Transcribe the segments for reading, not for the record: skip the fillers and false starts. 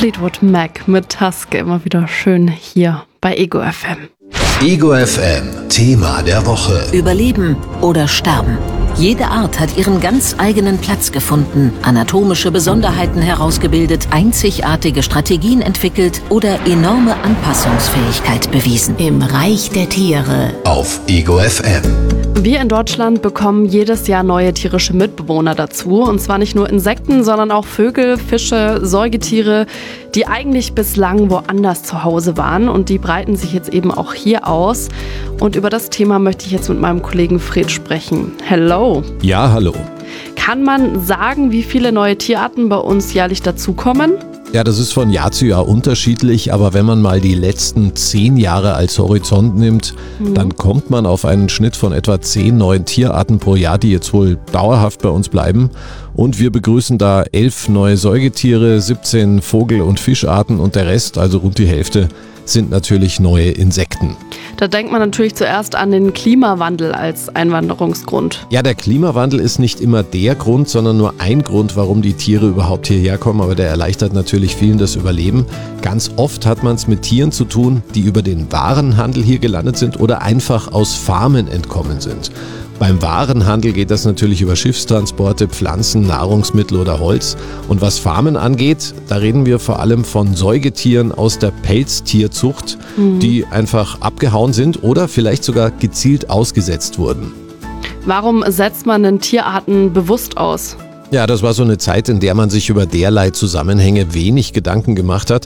Fleetwood Mac mit Tusk, immer wieder schön hier bei Ego FM. Ego FM, Thema der Woche. Überleben oder sterben. Jede Art hat ihren ganz eigenen Platz gefunden, anatomische Besonderheiten herausgebildet, einzigartige Strategien entwickelt oder enorme Anpassungsfähigkeit bewiesen. Im Reich der Tiere. Auf Ego FM. Wir in Deutschland bekommen jedes Jahr neue tierische Mitbewohner dazu. Und zwar nicht nur Insekten, sondern auch Vögel, Fische, Säugetiere, die eigentlich bislang woanders zu Hause waren. Und die breiten sich jetzt eben auch hier aus. Und über das Thema möchte ich jetzt mit meinem Kollegen Fred sprechen. Hello. Ja, hallo. Kann man sagen, wie viele neue Tierarten bei uns jährlich dazukommen? Ja, das ist von Jahr zu Jahr unterschiedlich, aber wenn man mal die letzten 10 Jahre als Horizont nimmt, dann kommt man auf einen Schnitt von etwa 10 neuen Tierarten pro Jahr, die jetzt wohl dauerhaft bei uns bleiben. Und wir begrüßen da 11 neue Säugetiere, 17 Vogel- und Fischarten und der Rest, also rund die Hälfte, sind natürlich neue Insekten. Da denkt man natürlich zuerst an den Klimawandel als Einwanderungsgrund. Ja, der Klimawandel ist nicht immer der Grund, sondern nur ein Grund, warum die Tiere überhaupt hierher kommen. Aber der erleichtert natürlich vielen das Überleben. Ganz oft hat man es mit Tieren zu tun, die über den Warenhandel hier gelandet sind oder einfach aus Farmen entkommen sind. Beim Warenhandel geht das natürlich über Schiffstransporte, Pflanzen, Nahrungsmittel oder Holz. Und was Farmen angeht, da reden wir vor allem von Säugetieren aus der Pelztierzucht, die einfach abgehauen sind oder vielleicht sogar gezielt ausgesetzt wurden. Warum setzt man denn Tierarten bewusst aus? Ja, das war so eine Zeit, in der man sich über derlei Zusammenhänge wenig Gedanken gemacht hat.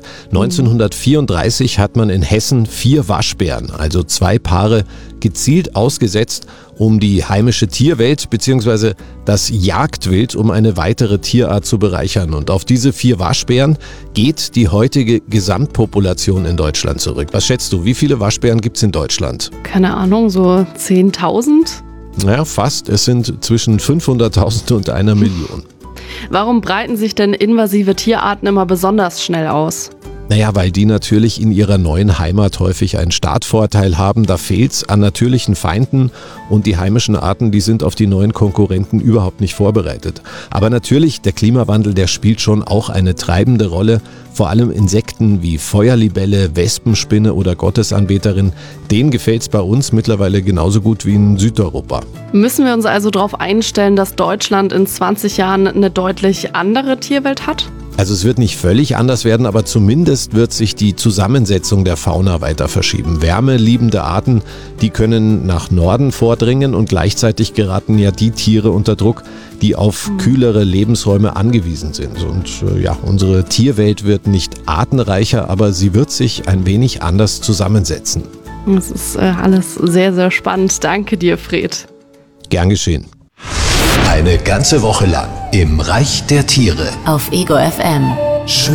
1934 hat man in Hessen 4 Waschbären, also 2 Paare, gezielt ausgesetzt, um die heimische Tierwelt bzw. das Jagdwild um eine weitere Tierart zu bereichern. Und auf diese 4 Waschbären geht die heutige Gesamtpopulation in Deutschland zurück. Was schätzt du, wie viele Waschbären gibt es in Deutschland? Keine Ahnung, so 10.000? Ja, fast. Es sind zwischen 500.000 und 1 Million. Warum breiten sich denn invasive Tierarten immer besonders schnell aus? Naja, weil die natürlich in ihrer neuen Heimat häufig einen Startvorteil haben. Da fehlt's an natürlichen Feinden und die heimischen Arten, die sind auf die neuen Konkurrenten überhaupt nicht vorbereitet. Aber natürlich, der Klimawandel, der spielt schon auch eine treibende Rolle. Vor allem Insekten wie Feuerlibelle, Wespenspinne oder Gottesanbeterin, denen gefällt's bei uns mittlerweile genauso gut wie in Südeuropa. Müssen wir uns also darauf einstellen, dass Deutschland in 20 Jahren eine deutlich andere Tierwelt hat? Also es wird nicht völlig anders werden, aber zumindest wird sich die Zusammensetzung der Fauna weiter verschieben. Wärmeliebende Arten, die können nach Norden vordringen und gleichzeitig geraten ja die Tiere unter Druck, die auf kühlere Lebensräume angewiesen sind. Und unsere Tierwelt wird nicht artenreicher, aber sie wird sich ein wenig anders zusammensetzen. Das ist alles sehr, sehr spannend. Danke dir, Fred. Gern geschehen. Eine ganze Woche lang im Reich der Tiere. Auf Ego FM.